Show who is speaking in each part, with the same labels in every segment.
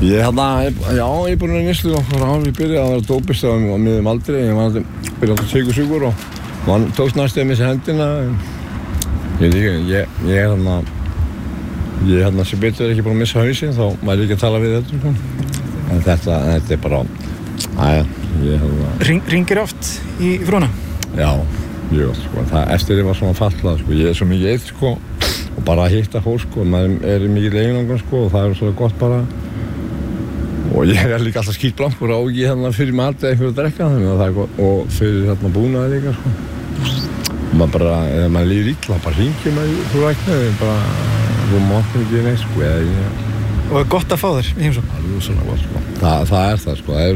Speaker 1: Ég er búinn að neyslu nokkur ár. Ég byrjaði að vera dópist á miðjum aldri. Ég var byrjaði að sykursjúkur og man tókst næstu að missa hendina. Ég sem betur ekki búinn að missa hausinn, þá væri ég ekki að tala við þetta. En þetta er bara,
Speaker 2: Hringir oft í frúna?
Speaker 1: Já, mjög oft, sko. Eftir ég var svona fallað, sko. Ég er svo mikið eitt, sko. Og bara að hitta fólk, sko. Maður er mikið einangur, sko, og það er svo gott bara. Og ég er líka alltaf skítblankur á ekki fyrir mat eða einhverju að drekka, þannig að það er gott. Og fyrir búnaði líka, sko. Maður bara, ef maður líður illa, bara hringir maður frá ræknaði, bara, þú mátt ekki neitt, sko.
Speaker 2: Og er gott að fá þér í heimsókn?
Speaker 1: Það er rosalega gott, sko. Það er það, sko.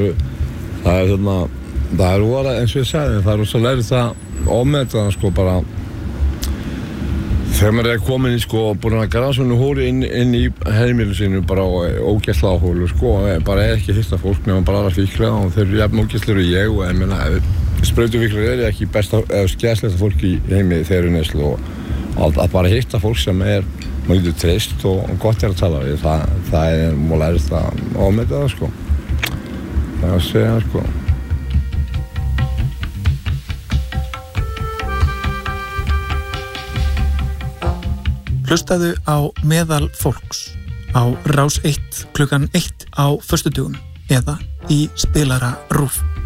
Speaker 1: Það er voða, eins og ég sagði, það er rosalega erfitt að ofmeta það, sko, bara. Þegar maður er komin í, sko, búin að grafa svona hóri inn í heimilu sínu, bara ógeðslega áhólu, sko, bara ekki að hitta fólk nema bara aðra fíkla og þeir eru jafn ógeðslegir og ég og ég meina, sprautufíklar eru ekki besta, eða skæðslegasta fólk í heimi þegar eru neyslu og að bara hitta fólk sem maður getur treyst og gott að tala við, það er mjög erfitt að ofmeta það, sko. Það er að segja, sko.
Speaker 2: Hlustaðu á Meðal fólks á Rás 1 klukkan 1 á föstudögum eða í spilara RÚV.